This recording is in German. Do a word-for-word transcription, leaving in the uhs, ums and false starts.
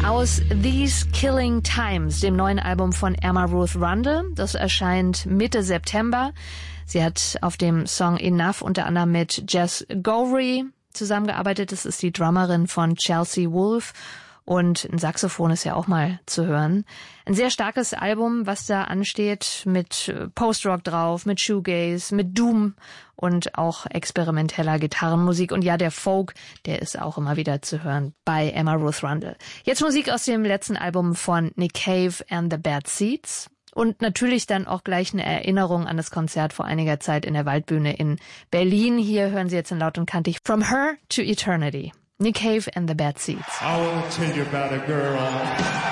Aus These Killing Times, dem neuen Album von Emma Ruth Rundle. Das erscheint Mitte September. Sie hat auf dem Song Enough unter anderem mit Jess Gowrie zusammengearbeitet. Das ist die Drummerin von Chelsea Wolfe. Und ein Saxophon ist ja auch mal zu hören. Ein sehr starkes Album, was da ansteht, mit Post-Rock drauf, mit Shoegaze, mit Doom und auch experimenteller Gitarrenmusik. Und ja, der Folk, der ist auch immer wieder zu hören bei Emma Ruth Rundle. Jetzt Musik aus dem letzten Album von Nick Cave and the Bad Seeds. Und natürlich dann auch gleich eine Erinnerung an das Konzert vor einiger Zeit in der Waldbühne in Berlin. Hier hören Sie jetzt in Laut und Kantig From Her to Eternity. Nick Cave and the Bad Seeds. I will tell you about a girl.